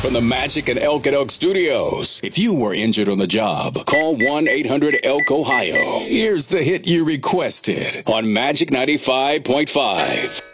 from the Magic and Elk at Elk Studios. If you were injured on the job, call 1-800-ELK-OHIO. Here's the hit you requested on Magic 95.5.